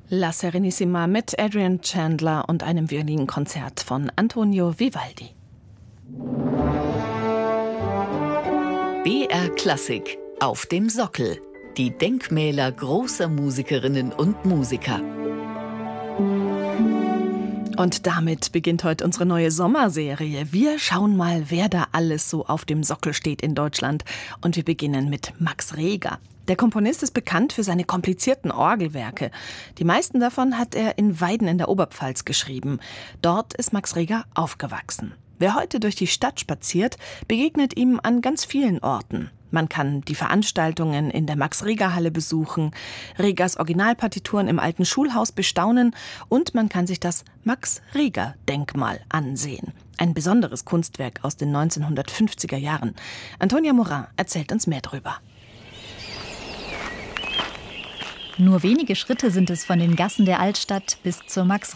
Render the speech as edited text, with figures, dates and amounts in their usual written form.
La Serenissima mit Adrian Chandler und einem Violinkonzert von Antonio Vivaldi. BR Klassik auf dem Sockel. Die Denkmäler großer Musikerinnen und Musiker. Und damit beginnt heute unsere neue Sommerserie. Wir schauen mal, wer da alles so auf dem Sockel steht in Deutschland. Und wir beginnen mit Max Reger. Der Komponist ist bekannt für seine komplizierten Orgelwerke. Die meisten davon hat er in Weiden in der Oberpfalz geschrieben. Dort ist Max Reger aufgewachsen. Wer heute durch die Stadt spaziert, begegnet ihm an ganz vielen Orten. Man kann die Veranstaltungen in der Max-Reger-Halle besuchen, Regers Originalpartituren im alten Schulhaus bestaunen und man kann sich das Max-Reger-Denkmal ansehen. Ein besonderes Kunstwerk aus den 1950er Jahren. Antonia Morin erzählt uns mehr drüber. Nur wenige Schritte sind es von den Gassen der Altstadt bis zur Max